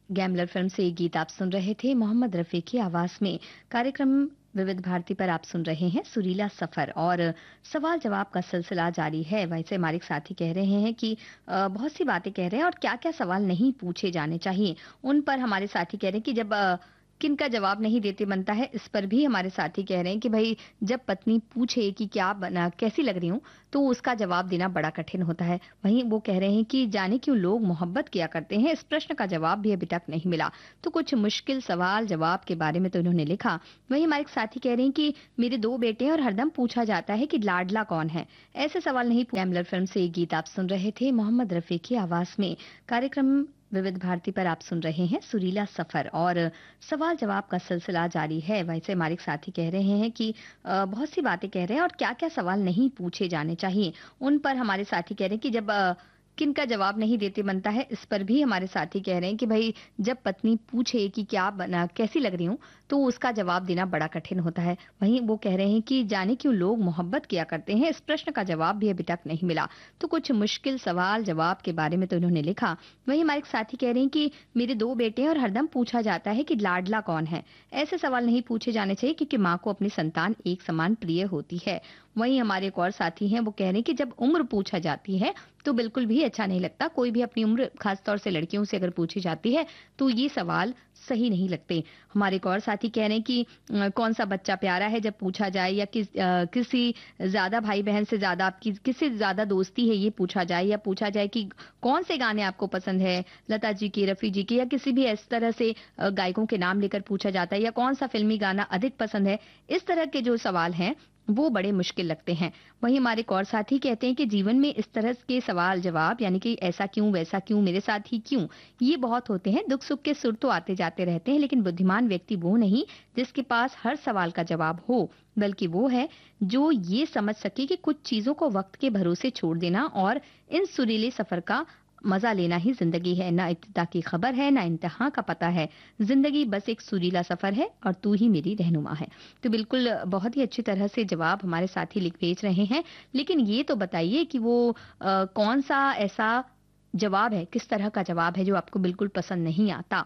Gambler film से ये गीत आप सुन रहे थे मोहम्मद रफ़ी की आवाज़ में। कार्यक्रम विविध भारती पर आप सुन रहे हैं सुरीला सफ़र और सवाल जवाब का सिलसिला जारी है। वैसे हमारे एक साथी कह रहे हैं कि बहुत सी बातें कह रहे हैं और क्या-क्या सवाल नहीं पूछे जाने चाहिए। उन पर हमारे साथी कह रहे हैं कि जब किनका जवाब नहीं देते बनता है, इस पर भी हमारे साथी कह रहे हैं कि भई जब पत्नी पूछे कि क्या बना कैसी लग रही हूँ, तो उसका जवाब देना बड़ा कठिन होता है। वहीं वो कह रहे हैं कि जाने क्यों लोग मोहब्बत किया करते हैं, इस प्रश्न का जवाब भी अभी तक नहीं मिला। तो कुछ मुश्किल सवाल जवाब के बारे में तो उन्होंने लिखा। वहीं हमारे एक साथी कह रहे हैं कि मेरे 2 बेटे हैं और हरदम पूछा जाता है कि लाडला कौन है? ऐसे सवाल नहीं गैमलर फिल्म से ये गीत आप सुन रहे थे मोहम्मद रफ़ी की आवाज़ में। कार्यक्रम विविध भारती पर आप सुन रहे हैं सुरीला सफ़र और सवाल जवाब का सिलसिला जारी है। वैसे हमारे एक साथी कह रहे हैं कि बहुत सी बातें कह रहे हैं और क्या-क्या सवाल नहीं पूछे जाने चाहिए। उन पर हमारे साथी कह रहे हैं कि जब किनका जवाब नहीं देते बनता है, इस पर भी हमारे साथी कह रहे हैं कि भई जब पत्नी पूछे कि क्या बना कैसी लग रही हूँ, तो उसका जवाब देना बड़ा कठिन होता है। वहीं वो कह रहे हैं कि जाने क्यों लोग मोहब्बत किया करते हैं, इस प्रश्न का जवाब भी अभी तक नहीं मिला। तो कुछ मुश्किल सवाल जवाब के बारे में तो उन्होंने लिखा। वहीं हमारे एक साथी कह रहे हैं कि मेरे 2 बेटे हैं और हरदम पूछा जाता है कि लाडला कौन है? ऐसे सवाल नहीं पूछे जाने चाहिए क्योंकि माँ को अपनी संतान एक समान प्रिय होती है। वहीं हमारे एक और साथी हैं, वो कह रहे हैं कि जब उम्र पूछा जाती है, तो बिल्कुल भी अच्छा नहीं लगता। कोई भी अपनी उम्र खास तौर से लड़कियों से अगर पूछी जाती है, तो ये सवाल सही नहीं लगते। हमारे एक और साथी कह रहे हैं कि कौन-सा बच्चा प्यारा है जब पूछा जाए या किसी ज़्यादा भाई-बहन से ज़्यादा आपकी किससे ज़्यादा दोस्ती है ये पूछा जाए या पूछा जाए कि कौन से गाने आपको पसंद है, लता जी के, रफ़ी जी के या किसी भी इस तरह से गायकों के नाम लेकर पूछा जाता है या कौन-सा फ़िल्मी गाना अधिक पसंद है। इस तरह के जो सवाल हैं, वो बड़े मुश्किल लगते हैं। वहीं हमारे एक और साथी कहते हैं कि जीवन में इस तरह के सवाल-जवाब यानी कि ऐसा क्यों, वैसा क्यों, मेरे साथ ही क्यों, ये बहुत होते हैं। दुख-सुख के सुर तो आते-जाते रहते हैं, लेकिन बुद्धिमान व्यक्ति वो नहीं जिसके पास हर सवाल का जवाब हो, बल्कि वो है जो ये समझ सके कि कुछ चीज़ों को वक़्त के भरोसे छोड़ देना और इन सुरीले सफ़र का मज़ा लेना ही ज़िंदगी है। ना इब्तिदा की खबर है, ना इंतहा का पता है। ज़िंदगी बस एक सुरीला सफ़र है और तू ही मेरी रहनुमा है। तो बिल्कुल बहुत ही अच्छी तरह से जवाब हमारे साथी लिख भेज रहे हैं। लेकिन ये तो बताइए कि वो कौन-सा ऐसा जवाब है, किस तरह का जवाब है जो आपको बिल्कुल पसंद नहीं आता?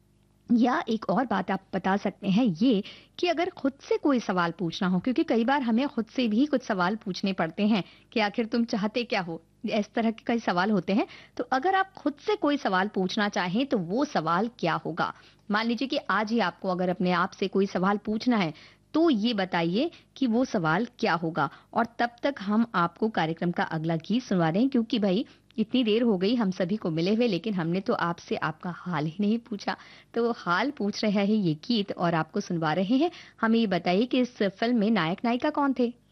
या एक और बात आप बता सकते हैं ये कि अगर खुद से कोई सवाल पूछना हो क्योंकि कई बार हमें खुद से भी कुछ सवाल पूछने पड़ते हैं कि आखिर तुम चाहते क्या हो? इस तरह के कई सवाल होते हैं। तो अगर आप खुद से कोई सवाल पूछना चाहें तो वो सवाल क्या होगा? मान लीजिए कि आज ही आपको अगर अपने आप से कोई सवाल पूछना है, तो ये बताइए कि वो सवाल क्या होगा? और तब तक हम आपको कार्यक्रम का अगला गीत सुनवा रहे हैं क्योंकि भई इतनी देर हो गई हम सभी को मिले हुए लेकिन हमने तो आपसे आपका हाल ही नहीं पूछा। तो हाल पूछ रहा है ये गीत और आपको सुनवा रहे हैं। हमें ये बताइए कि इस फ़िल्म में नायक-नायिका कौन थे?